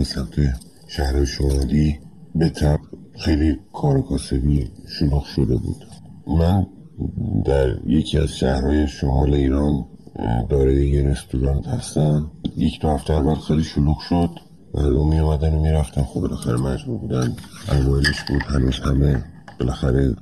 به سمت شهر شمالی به طب خیلی کار و کاسبی شلوغ شده بود. من در یکی از شهرهای شمال ایران دارای یه رستوران هستم. 1-2 هفته اول خیلی شلوغ شد، مردم می اومدن و می رفتن. خب بالاخره مجبور بودن، اوایلش بود هنوز همه بالاخره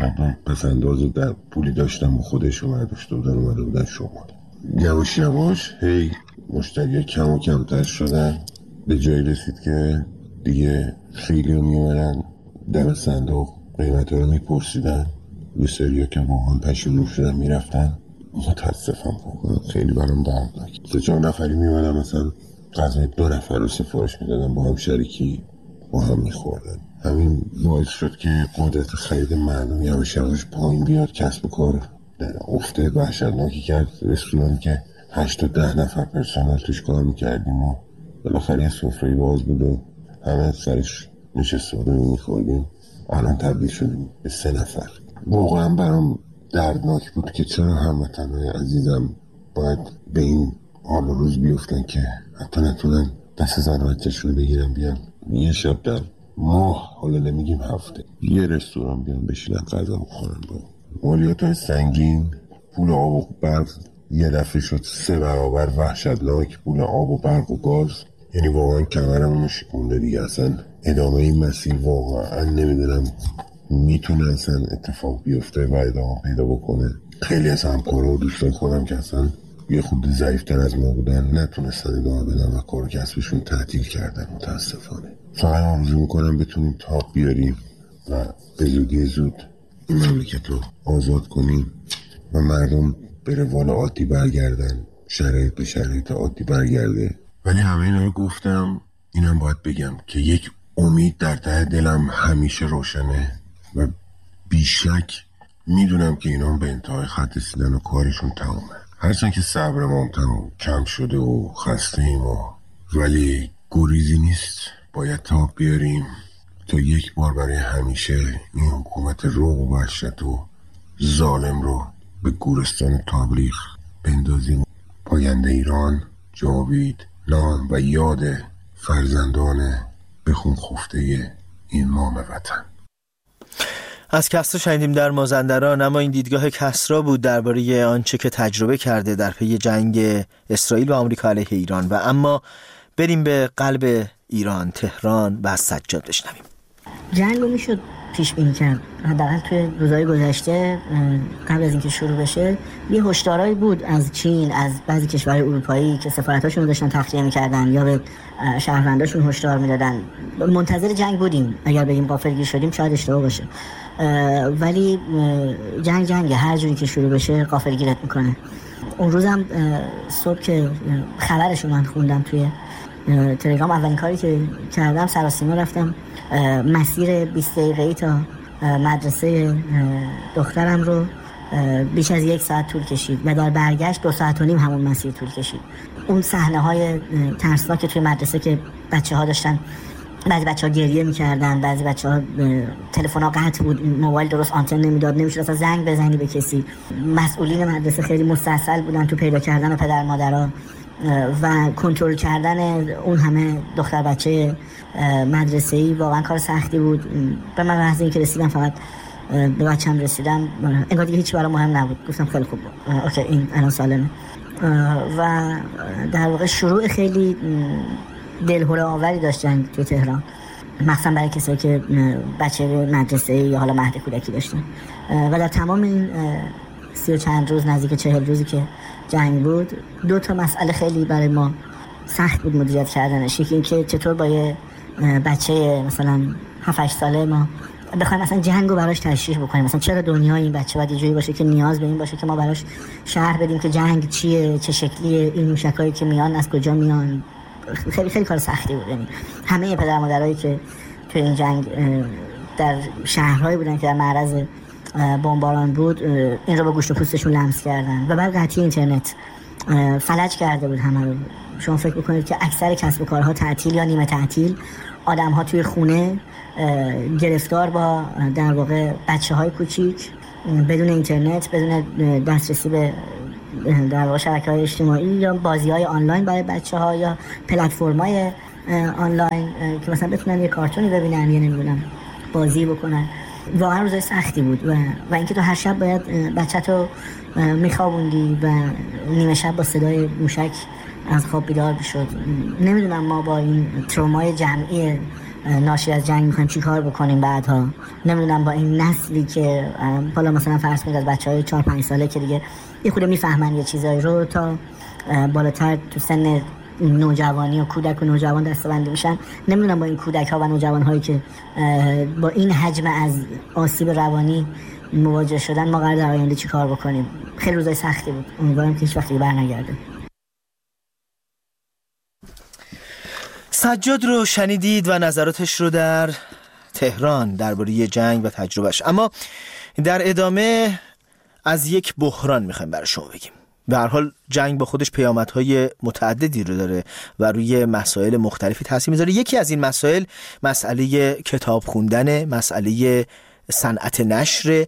پسنداز در پولی داشتن با خودش و برداشته بودن اومده بودن شمال. یواش یواش هی مشتری کم و کمتر شدن، به جایی رسید که دیگه خیلی رو می اومدن دم صندوق قیمت رو می پرسیدن. یه سری ها که واقعا پشیمون شدن می رفتن. متاسفم خیلی برام دردناک. 3-4 نفری می اومدن مثلا غذای 2 نفر رو سفارش می دادن، با هم شریکی با هم می خوردن. همین باعث شد که قدرت خرید مردم یواش یواش پایین بیاد. کسب و کار در افت وحشتناکی کرد. رستورانی که 8-10 نفر پرسنل توش کار میکردیم و بالاخره سفره باز بود و همه سرش نشسته بودیم میخوردیم، الان تبدیل شدیم به 3 نفر. واقعا برام دردناک بود که چرا هموطنهای عزیزم باید به این حال و روز بیفتن که حتی نتونن دست زن و بچه‌شون بگیرن بیان یه شب در ماه، حالا نمیگیم هفته، یه رستوران بیان بشینن غذا بخورن. با مالیات‌های سنگین، پول آب و برق یه دفعه شد 3 برابر وحشتناک. پول آب و برق و گاز، یعنی واقعا کمرمون شکونده دیگه. اصلا ادامه این مسیر واقعا نمیدونم میتونه اصلا اتفاق بیفته و ادامه پیدا بکنه. خیلی از همکارا و دوستان خودم که اصلا یه خود ضعیفتر از ما بودن نتونستن ادامه بدن و کار کسبشون تعطیل کردن متاسفانه. فقط آرزو میکنم بتونیم تاب بیاریم و به زودی زود این مملکت رو آزاد کنیم و مردم به روال عادی برگردن، شرایط به شرایط عادی برگرده. ولی همه اینا رو گفتم، اینم باید بگم که یک امید در ته دلم همیشه روشنه و بیشک میدونم که اینا به انتهای خط رسیدن و کارشون تمامه. هرچند که صبر ما تمام کم شده و خسته ایم ولی گریزی نیست، باید تاب بیاریم تا یک بار برای همیشه این حکومت روح و وحشت و ظالم رو به گورستان تاریخ بندازیم. پاینده ایران جاوید نام و یاد فرزندان بخون خفته این مام وطن. از کسرا شنیدیم در مازندران، اما این دیدگاه کسرا بود درباره آنچه که تجربه کرده در پی جنگ اسرائیل و آمریکا علیه ایران. و اما بریم به قلب ایران، تهران و از سجاد بشنویم. جنگ رو میشد پیش بینی کرد. حداقل توی روزهای گذشته قبل از اینکه شروع بشه یه هشدارایی بود از چین، از بعضی کشورهای اروپایی که سفارتاشون داشتن تخلیه می‌کردن یا به شهرونداشون هشدار میدادن. منتظر جنگ بودیم. اگر بگیم غافلگیر شدیم شاید اشتباه باشه، ولی جنگ هر جوری که شروع بشه غافلگیرت میکنه. اون روزم صبح که خبرشو من خوندم توی تلگرام، اولین کاری که کردم سراسیمه رفتم مسیر 20 دقیقه‌ای تا مدرسه دخترم رو بیش از 1 ساعت طول کشید و در برگشت 2 ساعت و نیم همون مسیر طول کشید. اون صحنه‌های ترسناک توی مدرسه که بچه‌ها داشتن، بعضی بچه‌ها گریه می‌کردن، بعضی بچه‌ها تلفن‌ها قطع بود، موبایل درست آنتن نمیداد، نمی‌شد اصلا زنگ بزنی به کسی. مسئولین مدرسه خیلی مستعسل بودن تو پیدا کردن پدر مادرها و کنترل کردن اون همه دختر بچه مدرسه‌ای. واقعا کار سختی بود. به من لحظه اینکه رسیدم فقط به بچه‌م رسیدم، انگار دیگه هیچ برام مهم نبود. گفتم خیلی خوب، اوکی این الان سالمه. و در واقع شروع خیلی دلهره آوری داشت جنگ توی تهران، مخصوصا برای کسایی که بچه مدرسه یا حالا مهد کودکی داشتن. و در تمام این 30 و چند روز، نزدیک 40 روزی که جنگ بود، 2 تا مسئله خیلی برای ما سخت بود مدیریت کردنش. یکی این که چطور با یه بچه مثلا 7-8 ساله ما بخوایم مثلا جنگ رو براش تشریح بکنیم، مثلا چرا دنیا این بچه باید یه جوری باشه که نیاز به این باشه که ما براش شرح بدیم که جنگ چیه، چه شکلیه، این موشکایی که میان از کجا میان. خیلی خیلی کار سختی بود. یعنی همه پدر مادرایی که توی این جنگ در شهرهایی بودن که در معرض بمباران بود، این رو با گوشت و پوستشون لمس کردن. و بعد قطعی اینترنت فلج کرده بود همه رو. شما فکر بکنید که اکثر کسب و کارها تعطیل یا نیمه تعطیل، آدم‌ها توی خونه گرفتار با در واقع بچه‌های کوچیک، بدون اینترنت، بدون دسترسی به در واقع شبکه‌های اجتماعی یا بازی‌های آنلاین برای بچه‌ها یا پلتفرم‌های آنلاین که مثلا بتونن یه کارتونی ببینن یا نمیدونم بازی بکنن. واقعا روزای سختی بود و اینکه تو هر شب باید بچه‌تو میخوابوندی و نیمه شب با صدای موشک از خواب بیدار بشد. نمیدونم ما با این ترومای جمعی ناشی از جنگ میخوایم چی کار بکنیم بعدها. نمیدونم با این نسلی که حالا مثلا فرض کنید از بچهای 4-5 ساله که دیگه یه خورده میفهمن یه چیزایی رو تا بالاتر تو سن نوجوانی و کودک و نوجوان دسته‌بندی میشن. نمیدونم با این کودک ها و نوجوان هایی که با این حجم از آسیب روانی مواجه شدن ما قرار در آینده چی کار بکنیم. خیلی روزای سختی بود. امیدوارم که هیچ وقتی برنگرده. سجاد رو شنیدید و نظراتش رو در تهران درباره جنگ و تجربهش. اما در ادامه از یک بحران میخوایم برای شما بگیم. به هر حال جنگ با خودش پیامدهای متعددی رو داره و روی مسائل مختلفی تاثیر میذاره. یکی از این مسائل مسئله کتاب خوندن، مسئله صنعت نشر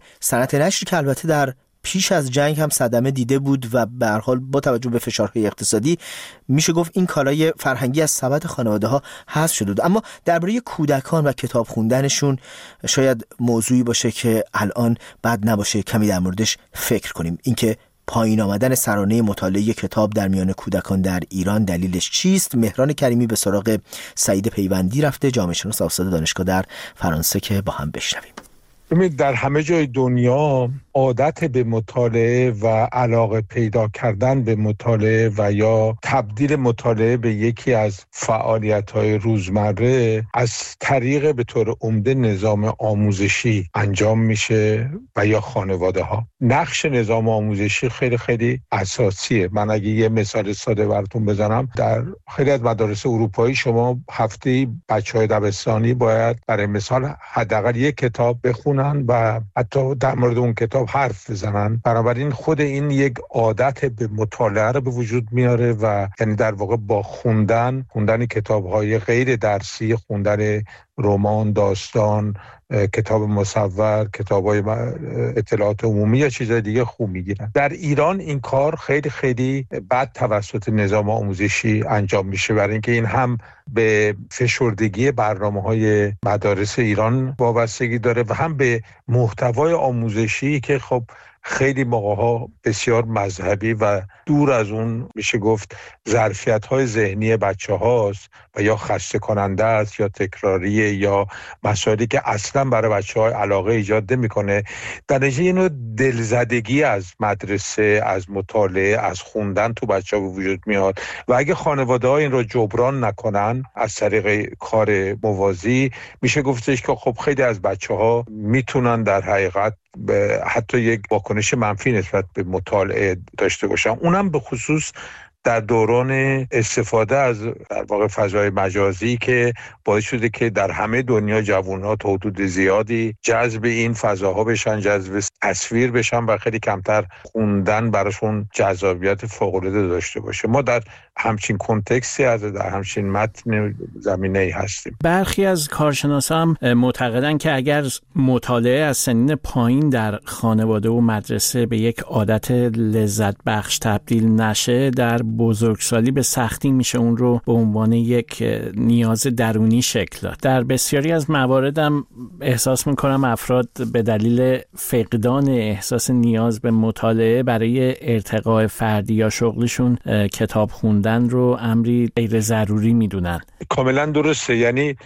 که البته در پیش از جنگ هم صدمه دیده بود و به هر حال با توجه به فشارهای اقتصادی میشه گفت این کالای فرهنگی از سبد خانواده ها حذف شده بود. اما درباره کودکان و کتاب خوندنشون شاید موضوعی باشه که الان بد نباشه کمی در موردش فکر کنیم. اینکه پایین آمدن سرانه مطالعه کتاب در میان کودکان در ایران دلیلش چیست؟ مهران کریمی به سراغ سعید پیوندی رفته، جامعه شناس و استاد دانشگاه در فرانسه، که با هم بشنویم. ببینید در همه جای دنیا عادت به مطالعه و علاقه پیدا کردن به مطالعه و یا تبدیل مطالعه به یکی از فعالیت‌های روزمره از طریق به طور عمده نظام آموزشی انجام میشه و یا خانواده‌ها. نقش نظام آموزشی خیلی خیلی اساسیه. من اگه یه مثال ساده براتون بزنم، در خیلی از مدارس اروپایی شما هفته‌ای بچه‌های دبستانی باید برای مثال حداقل یک کتاب بخونن و حتی در مورد اون کتاب حرف بزنن. بنابراین خود این یک عادت به مطالعه رو به وجود میاره و یعنی در واقع با خوندن کتاب‌های غیر درسی، خوندن رمان، داستان، کتاب مصور، کتاب‌های اطلاعات عمومی یا چیزای دیگه خوب میگیرن. در ایران این کار خیلی خیلی بد توسط نظام آموزشی انجام میشه، برای اینکه این هم به فشردگی برنامه‌های مدارس ایران وابستگی داره و هم به محتوای آموزشی که خب خیلی موقع‌ها بسیار مذهبی و دور از اون میشه گفت ظرفیت‌های ذهنی بچه‌هاست و یا خسته کننده است یا تکراریه یا مسائلی که اصلا برای بچه‌ها علاقه ایجاد نمی‌کنه. در نتیجه اینو دلزدگی از مدرسه، از مطالعه، از خوندن تو بچه‌ها به وجود میاد و اگه خانواده‌ها این رو جبران نکنن از طریق کار موازی، میشه گفتش که خب خیلی از بچه‌ها میتونن در حقیقت حتی یک واکنش منفی نسبت به مطالعه داشته باشن. اونم به خصوص در دوران استفاده از در واقع فضای مجازی که باعث شده که در همه دنیا جوان‌ها تا حدود زیادی جذب این فضاها بشن، جذب تصویر بشن و خیلی کمتر خوندن براشون جذابیت فوق‌العاده داشته باشه. ما در همچین کنتکستی در همچین متن زمینه‌ای هستیم. برخی از کارشناسان معتقدند که اگر مطالعه از سنین پایین در خانواده و مدرسه به یک عادت لذت بخش تبدیل نشه، در بزرگسالی به سختی میشه اون رو به عنوان یک نیاز درونی شکل داد. در بسیاری از مواردم احساس میکنم افراد به دلیل فقدان احساس نیاز به مطالعه برای ارتقاء فردی یا شغلشون کتاب خوندن رو امری غیر ضروری میدونن. کاملا درسته. یعنی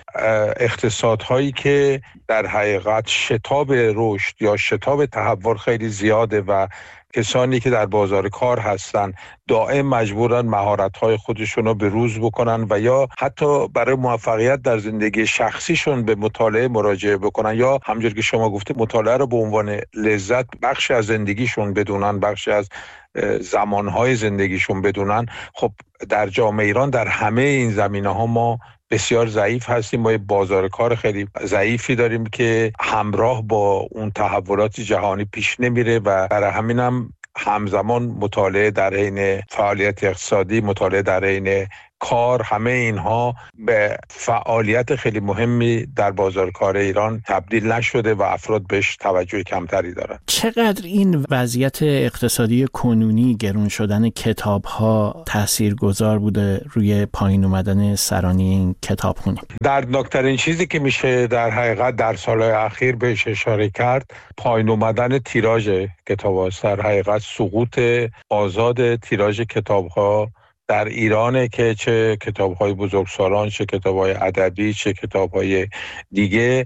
اقتصادهایی که در حقیقت شتاب رشد یا شتاب تحول خیلی زیاده و کسانی که در بازار کار هستن دائم مجبورن مهارت‌های خودشون رو به روز بکنن و یا حتی برای موفقیت در زندگی شخصیشون به مطالعه مراجعه بکنن یا همونجوری که شما گفته مطالعه رو به عنوان لذت بخشی از زندگیشون بدونن، بخشی از زمانهای زندگیشون بدونن. خب در جامعه ایران در همه این زمینه‌ها ما بسیار ضعیف هستیم. ما یه بازار کار خیلی ضعیفی داریم که همراه با اون تحولات جهانی پیش نمیره و برای همینم همزمان مطالعه در حین فعالیت اقتصادی، مطالعه در حین کار، همه اینها به فعالیت خیلی مهمی در بازار کار ایران تبدیل نشده و افراد بهش توجه کمتری دارن. چقدر این وضعیت اقتصادی کنونی، گرون شدن کتاب‌ها تاثیرگذار بوده روی پایین اومدن سرانی این کتابخونی؟ دردناکترین چیزی که میشه در حقیقت در سالهای اخیر بهش اشاره کرد پایین اومدن تیراژ کتاب‌ها، در حقیقت سقوط آزاد تیراژ کتاب‌ها در ایرانه که چه کتاب‌های بزرگسالان، چه کتاب‌های ادبی، چه کتاب‌های دیگه،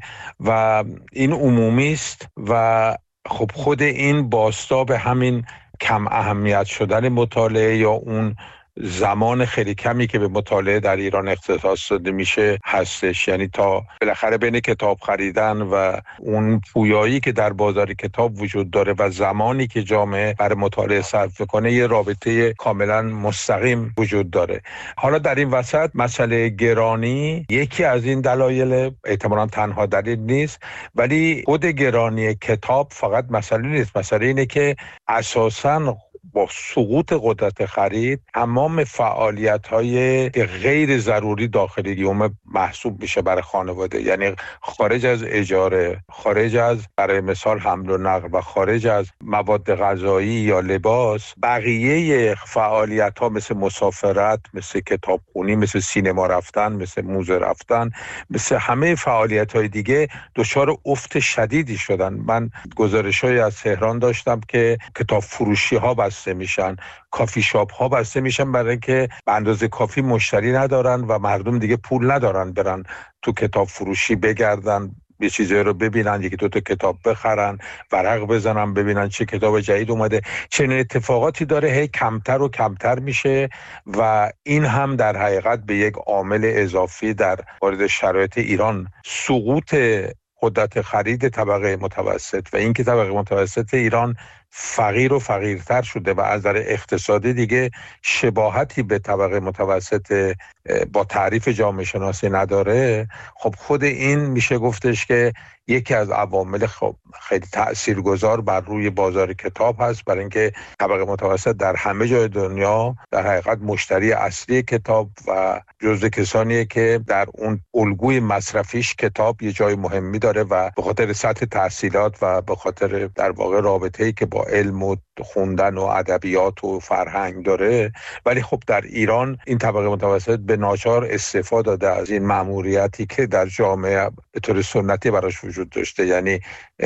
و این عمومی است و خب خود این باستا به همین کم اهمیت شدن مطالعه یا اون زمان خیلی کمی که به مطالعه در ایران اختصاص داده میشه هستش. یعنی تا بالاخره بین کتاب خریدن و اون پویایی که در بازار کتاب وجود داره و زمانی که جامعه برای مطالعه صرف کنه یه رابطه کاملا مستقیم وجود داره. حالا در این وسط مسئله گرانی یکی از این دلایل، احتمالاً تنها دلیل نیست، ولی خود گرانی کتاب فقط مسئله نیست. مسئله اینه که اساساً با سقوط قدرت خرید تمام فعالیت‌های غیر ضروری داخل یوم محسوب میشه برای خانواده، یعنی خارج از اجاره، خارج از برای مثال حمل و نقل و خارج از مواد غذایی یا لباس، بقیه فعالیت‌ها مثل مسافرت، مثل کتابخونی، مثل سینما رفتن، مثل موزه رفتن، مثل همه فعالیت‌های دیگه دچار افت شدیدی شدن. من گزارش‌هایی از تهران داشتم که کتاب فروشی‌ها بسته میشن، کافی شاپ ها بسته میشن برای اینکه به اندازه کافی مشتری ندارن و مردم دیگه پول ندارن برن تو کتاب فروشی بگردن، یه چیزایی رو ببینن، یکی دو تا کتاب بخرن، ورق بزنن ببینن چه کتاب جدید اومده. چنین اتفاقاتی داره هی کمتر و کمتر میشه و این هم در حقیقت به یک عامل اضافی در مورد شرایط ایران، سقوط قدرت خرید طبقه متوسط و اینکه طبقه متوسط ایران فقیر و فقیرتر شده و از نظر اقتصادی دیگه شباهتی به طبقه متوسط با تعریف جامعه شناسی نداره. خب خود این میشه گفتش که یکی از عوامل خب خیلی تاثیرگذار بر روی بازار کتاب هست، برای اینکه طبقه متوسط در همه جای دنیا در حقیقت مشتری اصلی کتاب و جزو کسانیه که در اون الگوی مصرفیش کتاب یه جای مهمی داره و به خاطر سطح تحصیلات و به خاطر در واقع رابطه‌ای که با علم و خوندن و ادبیات و فرهنگ داره. ولی خب در ایران این طبقه متوسط به ناچار استفاده داده از این مأموریتی که در جامعه به طور سنتی براش وجود داشته، یعنی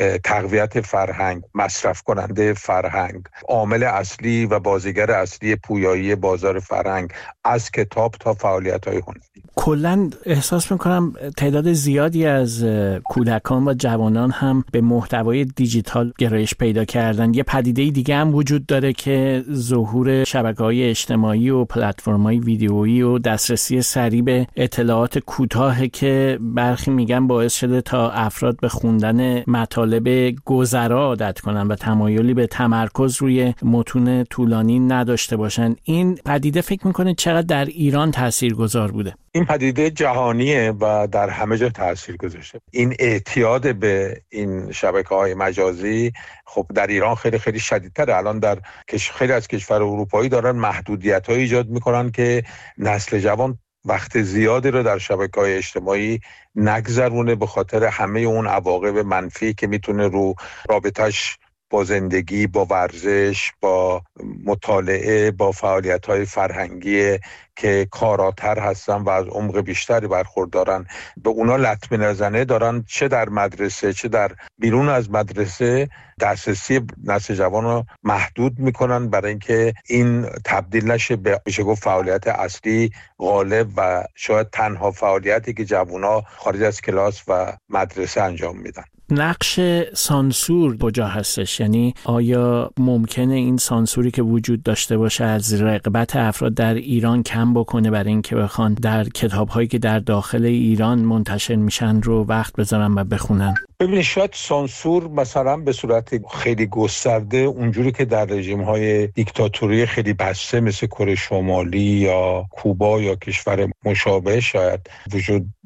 تقویت فرهنگ، مصرف کننده فرهنگ، عامل اصلی و بازیگر اصلی پویایی بازار فرهنگ از کتاب تا فعالیت‌های هنری. کلاً احساس میکنم تعداد زیادی از کودکان و جوانان هم به محتوای دیجیتال گرایش پیدا کردن. یه پدیده دیگه هم وجود داره که ظهور شبکه‌های اجتماعی و پلتفرم‌های ویدیویی و دسترسی سریع به اطلاعات کوتاه که برخی میگن باعث شده تا افراد به خوندن مطالب گذرا عادت کنن و تمایلی به تمرکز روی متون طولانی نداشته باشن. این پدیده فکر میکنه چقدر در ایران تاثیرگذار بوده؟ این پدیده جهانیه و در همه جا تاثیر گذاشته. این اعتیاد به این شبکه‌های مجازی خب در ایران خیلی خیلی شدیدتره. الان در خیلی از کشور اروپایی دارن محدودیت‌های ایجاد میکنن که نسل جوان وقت زیادی رو در شبکه‌های اجتماعی نگذرونه به خاطر همه اون عواقب منفی که میتونه رو رابطش با زندگی، با ورزش، با مطالعه، با فعالیت‌های فرهنگی که کاراتر هستن و از عمق بیشتری برخوردارن به اونا لطمه نزنه دارن، چه در مدرسه چه در بیرون از مدرسه دسترسی نسل جوان رو محدود میکنن برای اینکه این تبدیل نشه به میشه گفت فعالیت اصلی غالب و شاید تنها فعالیتی که جوونا خارج از کلاس و مدرسه انجام میدن. نقش سانسور کجا هستش؟ یعنی آیا ممکنه این سانسوری که وجود داشته باشه از رغبت افراد در ایران کم بکنه برای اینکه بخوان در کتاب‌هایی که در داخل ایران منتشر میشن رو وقت بذارن و بخونن؟ ببینید شاید سانسور مثلا به صورت خیلی گسترده اونجوری که در رژیم‌های دیکتاتوری خیلی بسته مثل کره شمالی یا کوبا یا کشور مشابه شاید وجود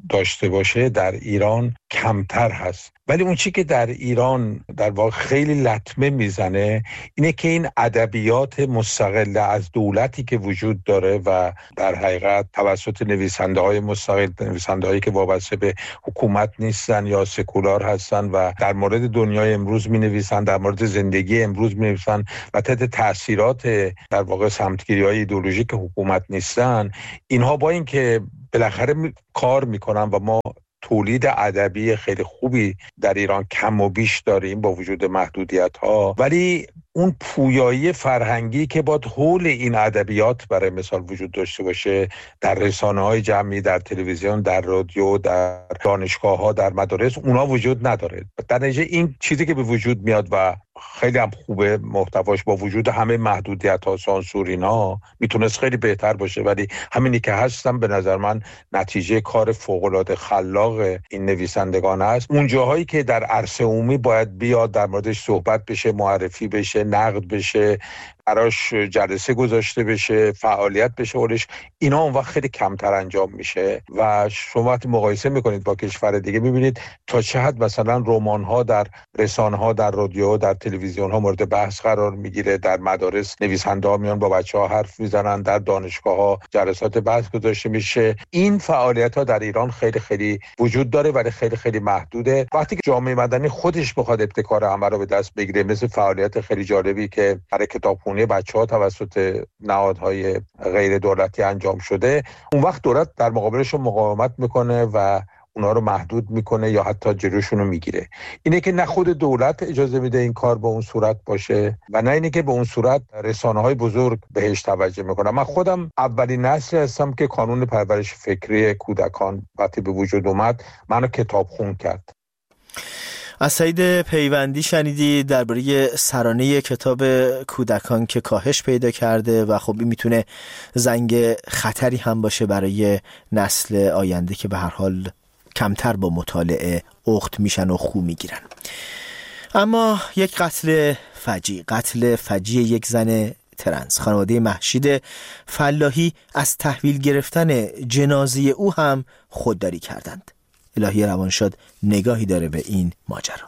داشته باشه در ایران کمتر هست. ولی اون چی که در ایران در واقع خیلی لطمه میزنه اینه که این ادبیات مستقل از دولتی که وجود داره و در حقیقت توسط نویسنده‌های مستقل، نویسنده‌هایی که وابسته به حکومت نیستن یا سکولار هستن و در مورد دنیای امروز می‌نویسن، در مورد زندگی امروز می‌نویسن و تحت تاثیرات در واقع سمتگیری‌های ایدئولوژیک حکومت نیستن، اینها با این که بالاخره کار میکنن و ما تولید ادبی خیلی خوبی در ایران کم و بیش داریم با وجود محدودیت‌ها، ولی اون پویایی فرهنگی که باید حول این ادبیات برای مثال وجود داشته باشه در رسانه‌های جمعی، در تلویزیون، در رادیو، در دانشگاه‌ها، در مدارس، اونا وجود نداره. در نتیجه این چیزی که به وجود میاد و خیلی هم خوبه محتواش با وجود همه محدودیت‌ها، سانسور اینا میتونست خیلی بهتر باشه، ولی همینی که هستم به نظر من نتیجه کار فوق‌العاده خلاق این نویسندگان است. اون جاهایی که در عرصه عمومی باید بیاد در موردش صحبت بشه، معرفی بشه، نقد بشه، براش جلسه گذاشته بشه، فعالیت بشه اولش، اینا اون وقت خیلی کمتر انجام میشه و شما وقتی مقایسه میکنید با کشور دیگه میبینید تا چه حد مثلا رمان‌ها در رسانه‌ها، در رادیو، در تلویزیون‌ها مورد بحث قرار میگیره، در مدارس نویسنده‌ها میان با بچه‌ها حرف میزنن، در دانشگاه‌ها جلسات بحث گذاشته میشه. این فعالیت‌ها در ایران خیلی خیلی وجود داره ولی خیلی خیلی محدوده. وقتی که جامعه مدنی خودش بخواد ابتکار عمل رو به دست بگیره، مثل فعالیت خیلی جالبی که برای کتابخونی بچه‌ها توسط نهادهای غیر دولتی انجام شده، اون وقت دولت در مقابلش مقاومت میکنه و اونا رو محدود میکنه یا حتی جلوشون رو میگیره. اینه که نه خود دولت اجازه میده این کار به اون صورت باشه و نه اینه که به اون صورت رسانه‌های بزرگ بهش توجه میکنن. من خودم اولین نسلی هستم که کانون پرورش فکری کودکان وقتی به وجود اومد منو کتابخون کرد. از سعید پیوندی شنیدی درباره سرانه کتاب کودکان که کاهش پیدا کرده و خب این میتونه زنگ خطری هم باشه برای نسل آینده که به هر حال کمتر با مطالعه اخت میشن و خو میگیرن. اما یک قتل فجیع یک زن ترنس، خانواده مهشید فلاحی از تحویل گرفتن جنازه او هم خودداری کردند. الهی روانشاد نگاهی داره به این ماجرا.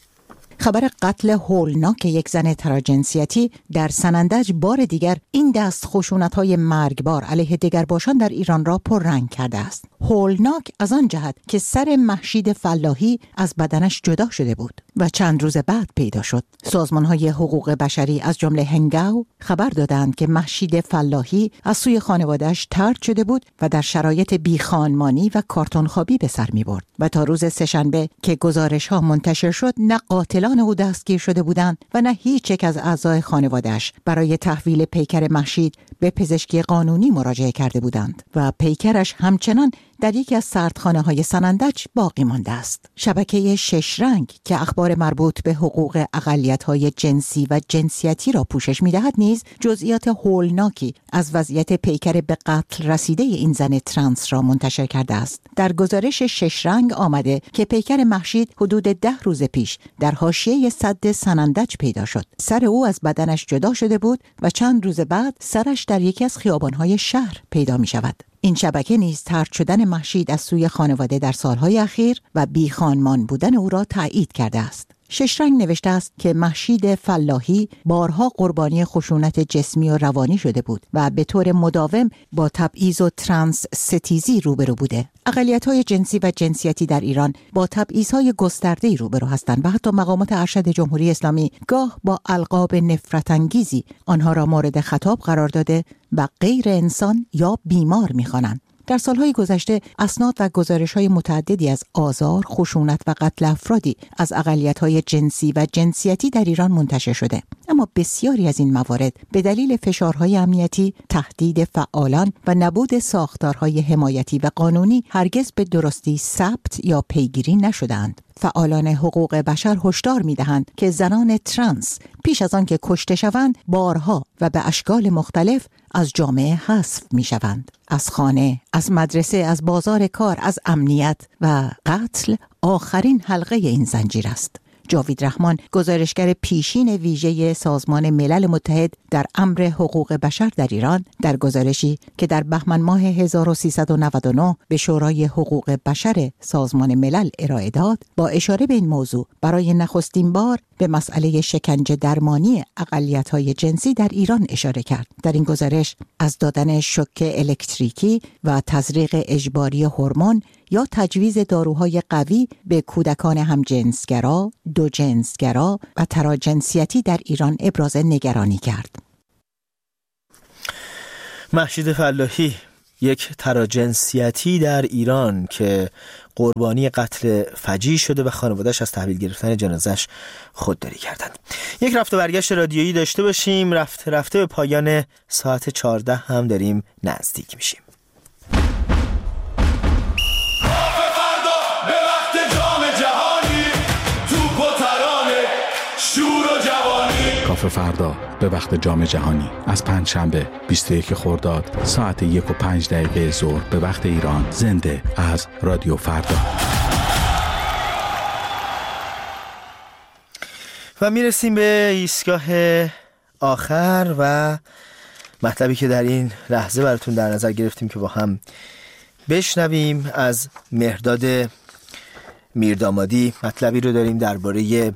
خبر قتل هولناک یک زن تراجنسیتی در سنندج بار دیگر این دست خشونت‌های مرگبار علیه دگرباشان در ایران را پررنگ کرده است. هولناک از آن جهت که سر مهشید فلاحی از بدنش جدا شده بود و چند روز بعد پیدا شد. سازمان‌های حقوق بشری از جمله هنگاو خبر دادند که مهشید فلاحی از سوی خانواده‌اش طرد شده بود و در شرایط بیخانمانی و کارتون خوابی به سر می‌برد و تا روز سه‌شنبه که گزارش‌ها منتشر شد نه قاتلان او دستگیر شده بودند و نه هیچ یک از اعضای خانواده‌اش برای تحویل پیکر مهشید به پزشکی قانونی مراجعه کرده بودند و پیکرش همچنان در یکی از سردخانه‌های سنندج باقی مانده است. شبکه 6 رنگ که اخبار مربوط به حقوق اقلیت‌های جنسی و جنسیتی را پوشش می‌دهد نیز جزئیات هولناکی از وضعیت پیکر به قتل رسیده این زن ترنس را منتشر کرده است. در گزارش 6 رنگ آمده که پیکر مهشید حدود 10 روز پیش در حاشیه سد سنندج پیدا شد. سر او از بدنش جدا شده بود و چند روز بعد سرش در یکی از خیابان‌های شهر پیدا می‌شود. این شبکه نیز طرد شدن مهشید از سوی خانواده در سالهای اخیر و بیخانمان بودن او را تایید کرده است. 6 رنگ نوشته است که مهشید فلاحی بارها قربانی خشونت جسمی و روانی شده بود و به طور مداوم با تبعیض و ترنس ستیزی روبرو بوده. اقلیت‌های جنسی و جنسیتی در ایران با تبعیض‌های گسترده‌ای روبرو هستند و حتی مقامات ارشد جمهوری اسلامی گاه با القاب نفرت‌انگیزی آنها را مورد خطاب قرار داده و غیر انسان یا بیمار می‌خوانند. در سالهای گذشته اسناد و گزارش‌های متعددی از آزار، خشونت و قتل افرادی از اقلیت‌های جنسی و جنسیتی در ایران منتشر شده، اما بسیاری از این موارد به دلیل فشارهای امنیتی، تهدید فعالان و نبود ساختارهای حمایتی و قانونی هرگز به درستی ثبت یا پیگیری نشدند. فعالان حقوق بشر هشدار می‌دهند که زنان ترنس پیش از آن که کشته شوند بارها و به اشکال مختلف از جامعه حذف می‌شوند. از خانه، از مدرسه، از بازار کار، از امنیت و قتل آخرین حلقه این زنجیر است. جاوید رحمان، گزارشگر پیشین ویژه سازمان ملل متحد در امر حقوق بشر در ایران، در گزارشی که در بهمن ماه 1399 به شورای حقوق بشر سازمان ملل ارائه داد، با اشاره به این موضوع برای نخستین بار به مسئله شکنجه درمانی اقلیت‌های جنسی در ایران اشاره کرد. در این گزارش از دادن شوک الکتریکی و تزریق اجباری هورمون یا تجویز داروهای قوی به کودکان همجنسگرا، دوجنسگرا و تراجنسیتی در ایران ابراز نگرانی کرد. مهشید فلاحی، یک تراجنسیتی در ایران که قربانی قتل فجیع شده و خانواده‌اش از تحویل گرفتن جنازه‌اش خودداری کردند. یک رفت و برگشت رادیویی داشته باشیم. رفته به پایان ساعت 14 هم داریم نزدیک میشیم. کافه فردا به وقت جام جهانی از پنجشنبه 21 خرداد ساعت 1:05 ظهر به وقت ایران، زنده از رادیو فردا. و میرسیم به ایستگاه آخر و مطلبی که در این لحظه براتون در نظر گرفتیم که با هم بشنویم از مهرداد میردامادی. مطلبی رو داریم درباره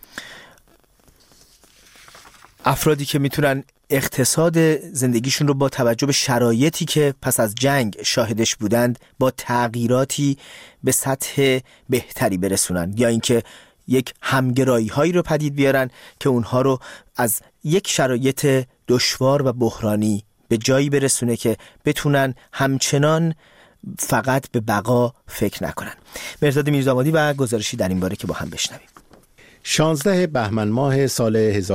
افرادی که میتونن اقتصاد زندگیشون رو با توجه به شرایطی که پس از جنگ شاهدش بودند با تغییراتی به سطح بهتری برسونن، یا اینکه یک همگرایی هایی رو پدید بیارن که اونها رو از یک شرایط دشوار و بحرانی به جایی برسونه که بتونن همچنان فقط به بقا فکر نکنن. مهرداد میردامادی و گزارشی در این باره که با هم بشنویم. 16 بهمن ماه سال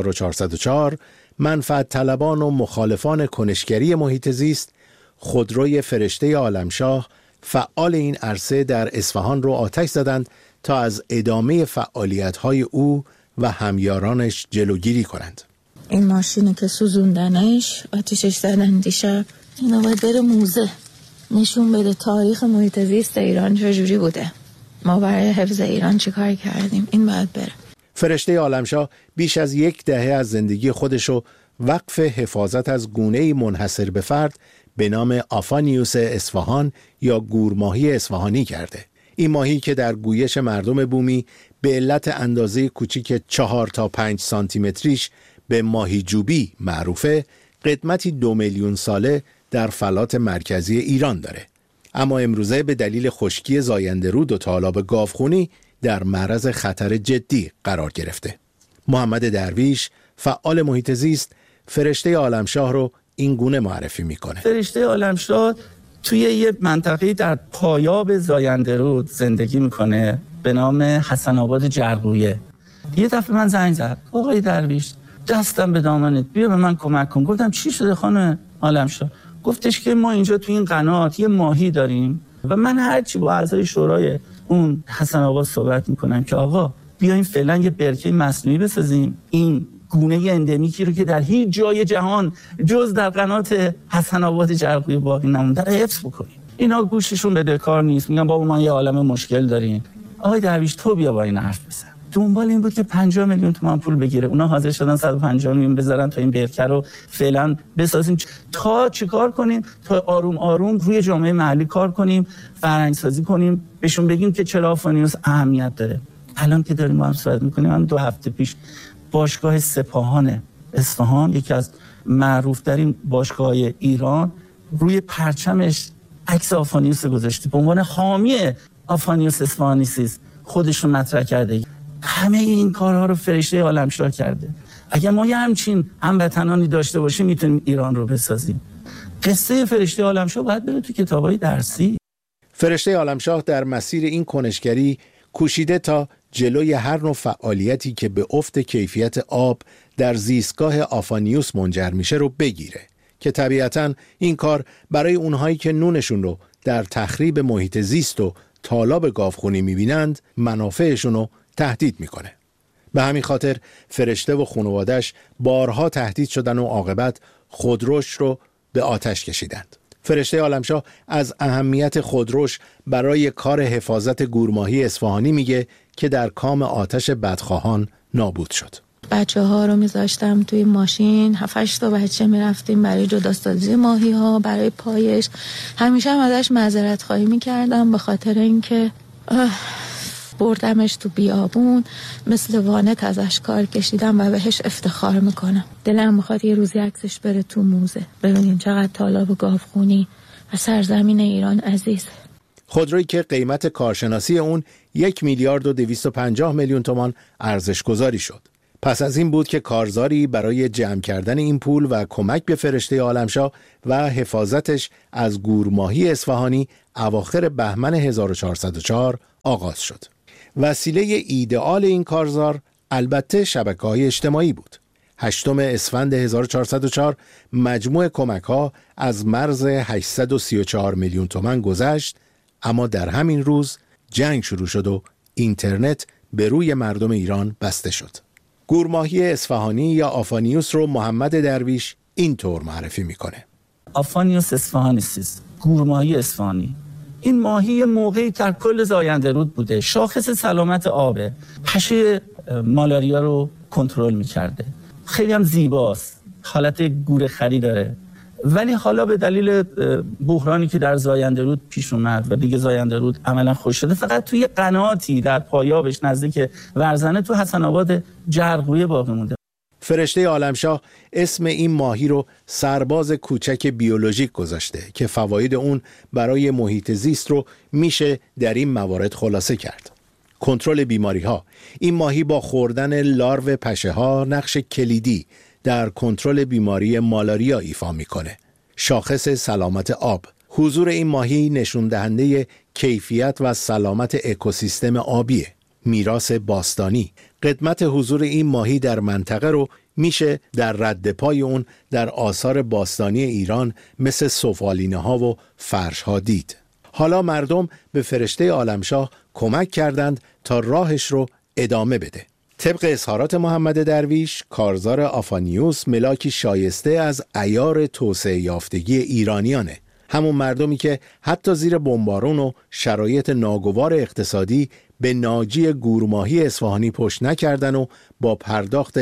1404 منفعت طلبان و مخالفان کنشگری محیط زیست خودروی فرشته عالمشاه فعال این عرصه در اصفهان رو آتش زدند تا از ادامه فعالیت‌های او و همیارانش جلوگیری کنند. این ماشینی که سوزوندنش، آتیشش زدن دیشب، اینا باید بره موزه نشون بده تاریخ محیط زیست ایران چجوری بوده، ما برای حفظ ایران چی کار کردیم. این باید بره. فرشته عالمشاه بیش از 10 دهه از زندگی خودشو وقف حفاظت از گونه‌ای منحصر به فرد به نام آفانیوس اصفهان یا گورماهی اصفهانی کرده. این ماهی که در گویش مردم بومی به علت اندازه کوچیک 4 تا 5 سانتی متریش به ماهی جوبی معروفه، قدمتی 2 میلیون ساله در فلات مرکزی ایران داره. اما امروزه به دلیل خشکی زاینده رود و تالاب گاوخونی در معرض خطر جدی قرار گرفته. محمد درویش، فعال محیط زیست، فرشته عالمشاه رو این گونه معرفی میکنه. فرشته عالمشاه توی یه منطقه در پایاب زاینده رود زندگی میکنه به نام حسن آباد جرقویه. یه دفعه من زنگ زد، آقای درویش دستم به دامنت، بیا به من کمک کن. گفتم چی شده خانم عالمشاه؟ گفتش که ما اینجا توی این قنات یه ماهی داریم و من هرچی با اعضای شورای اون حسن آباد صحبت میکنم که آقا بیایم فعلا یه برکه مصنوعی بسازیم، این گونه اندمیکی رو که در هیچ جای جهان جز در قنات حسن آباد جرقویه باقی نمونده رو حفظ بکنیم. اینا گوششون بده کار نیست، میگن بابا ما یه عالمه مشکل داریم. آقای درویش تو بیا با این حرف بزن. دنبال این بود که 50 میلیون تومان پول بگیره، اونا حاضر شدن 150 میلیون بذارن تا این برکه رو فعلا بسازیم. تا چیکار کنیم؟ تا آروم آروم روی جامعه محلی کار کنیم، فرهنگ سازی کنیم، بهشون بگیم که چرا آفانیوس اهمیت داره. الان که داریم با هم صحبت میکنیم، من 2 هفته پیش باشگاه سپاهان اصفهان، یکی از معروف‌ترین باشگاه‌های ایران، روی پرچمش عکس آفانیوس گذاشته به عنوان حامی آفانیوس اصفهانیسیست، خودش رو مطرح کرده. همه این کارها رو فرشته عالمشاه کرده. اگر ما یه همچین هموطنانی داشته باشیم میتونیم ایران رو بسازیم. قصه فرشته عالمشاه باید بره تو کتابای درسی. فرشته عالمشاه در مسیر این کنشگری کوشیده تا جلوی هر نوع فعالیتی که به افت کیفیت آب در زیستگاه آفانیوس منجر میشه رو بگیره که طبیعتاً این کار برای اونهایی که نونشون رو در تخریب محیط زیست و تالاب گاوخونی میبینند منافعشون رو تهدید میکنه. به همین خاطر فرشته و خانواده‌اش بارها تهدید شدن و عاقبت خودروش رو به آتش کشیدند. فرشته عالمشاه از اهمیت خودروش برای کار حفاظت گورماهی اصفهانی میگه که در کام آتش بدخواهان نابود شد. بچه ها رو میذاشتم توی ماشین، 7-8 تا بچه میرفتیم برای جداسازی ماهی ها، برای پایش. همیشه هم ازش معذرت خواهی میکردم به خاطر اینکه بردمش تو بیابون، مثل وانت ازش کار کشیدم و بهش افتخار میکنم. دلم میخواد یه روزی عکسش بره تو موزه، ببینین چقدر تالاب گاوخونی و سرزمین ایران عزیز. خودرویی که قیمت کارشناسی اون 1,250,000,000 تومان ارزش گذاری شد. پس از این بود که کارزاری برای جمع کردن این پول و کمک به فرشته عالمشاه و حفاظتش از گورماهی اصفهانی اواخر بهمن 1404 آغاز شد. وسیله ایدئال این کارزار البته شبکه‌های اجتماعی بود. 8 اسفند 1404 مجموع کمک‌ها از مرز 834,000,000 تومان گذشت، اما در همین روز جنگ شروع شد و اینترنت به روی مردم ایران بسته شد. گورماهی اصفهانی یا آفانیوس رو محمد درویش اینطور معرفی میکنه. آفانیوس اصفهانیسیس، گورماهی اصفهانی. این ماهی موقعی در کل زاینده رود بوده، شاخص سلامت آبه، پشه مالاریا رو کنترل میکرده، خیلی هم زیباست، حالت گورخری داره. ولی حالا به دلیل بحرانی که در زاینده رود پیش اومد و دیگه زاینده رود عملا خشک شده، فقط توی قناتی در پایابش نزدیک ورزنه تو حسن آباد جرقویه باقی مونده. فرشته عالمشاه اسم این ماهی رو سرباز کوچک بیولوژیک گذاشته که فواید اون برای محیط زیست رو میشه در این موارد خلاصه کرد. کنترل بیماری ها. این ماهی با خوردن لارو پشه ها نقش کلیدی در کنترل بیماری مالاریا ایفا میکنه. شاخص سلامت آب. حضور این ماهی نشون دهنده کیفیت و سلامت اکوسیستم آبیه. میراث باستانی. قدمت حضور این ماهی در منطقه رو میشه در رد پای اون در آثار باستانی ایران مثل سفالینه ها و فرش ها دید. حالا مردم به فرشته عالمشاه کمک کردند تا راهش رو ادامه بده. طبق اظهارات محمد درویش، کارزار آفانیوس ملاکی شایسته از عیار توسعه یافتگی ایرانیانه. همون مردمی که حتی زیر بمبارون و شرایط ناگوار اقتصادی به ناجی گورماهی اصفهانی پشت نکردن و با پرداخت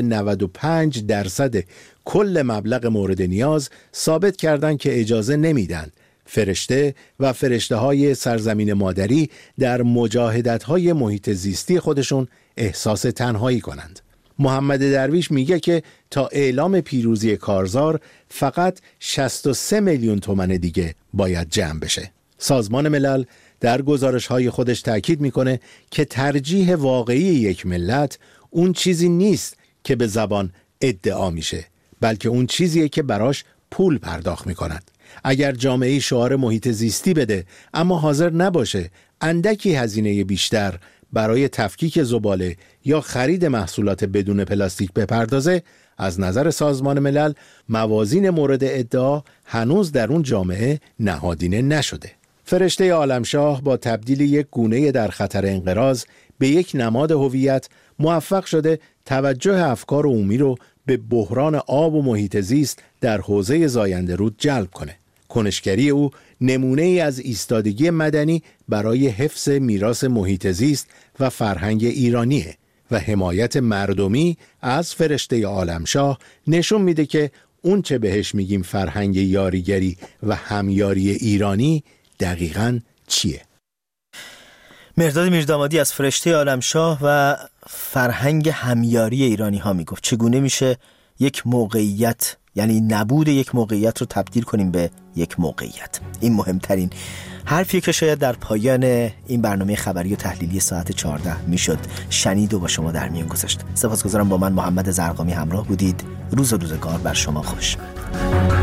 95% کل مبلغ مورد نیاز ثابت کردند که اجازه نمیدن فرشته و فرشته‌های سرزمین مادری در مجاهدت‌های محیط زیستی خودشون احساس تنهایی کنند. محمد درویش میگه که تا اعلام پیروزی کارزار فقط 63 میلیون تومان دیگه باید جمع بشه. سازمان ملل در گزارش‌های خودش تأکید میکنه که ترجیح واقعی یک ملت اون چیزی نیست که به زبان ادعا میشه، بلکه اون چیزیه که براش پول پرداخت میکنند. اگر جامعه شعار محیط زیستی بده اما حاضر نباشه اندکی هزینه بیشتر برای تفکیک زباله یا خرید محصولات بدون پلاستیک بپردازه، از نظر سازمان ملل موازین مورد ادعا هنوز در اون جامعه نهادینه نشده. فرشته عالمشاه با تبدیل یک گونه در خطر انقراض به یک نماد هویت موفق شده توجه افکار عمومی رو به بحران آب و محیط زیست در حوزه زاینده رود جلب کنه. کنشگری او نمونه ای از ایستادگی مدنی برای حفظ میراث محیط زیست و فرهنگ ایرانیه و حمایت مردمی از فرشته عالمشاه نشون میده که اون چه بهش میگیم فرهنگ یاریگری و همیاری ایرانی دقیقاً چیه؟ مهرداد میردامادی از فرشته عالمشاه و فرهنگ همیاری ایرانی ها میگفت چگونه میشه یک موقعیت، یعنی نبود یک موقعیت رو تبدیل کنیم به یک موقعیت. این مهمترین حرفیه که شاید در پایان این برنامه خبری و تحلیلی ساعت 14 میشد شنید و با شما در میان گذاشت. سپاسگزارم با من محمد زرقامی همراه بودید. روز و روزگار بر شما خوش.